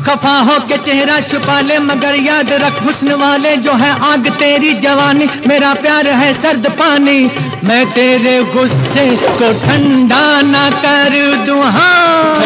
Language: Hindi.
खफा हो के चेहरा छुपा ले, मगर याद रख हुस्न वाले जो है आग तेरी जवानी। मेरा प्यार है सर्द पानी, मैं तेरे गुस्से को ठंडा ना कर दूं। हाँ